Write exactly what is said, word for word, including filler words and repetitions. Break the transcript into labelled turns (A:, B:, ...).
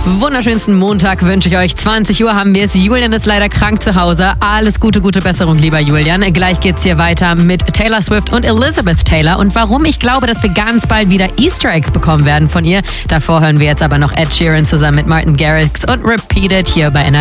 A: Wunderschönsten Montag wünsche ich euch. zwanzig Uhr haben wir es. Julian ist leider krank zu Hause. Alles Gute, gute Besserung, lieber Julian. Gleich geht's hier weiter mit Taylor Swift und Elizabeth Taylor. Und warum ich glaube, dass wir ganz bald wieder Easter Eggs bekommen werden von ihr. Davor hören wir jetzt aber noch Ed Sheeran zusammen mit Martin Garrix und Repeat It hier bei N R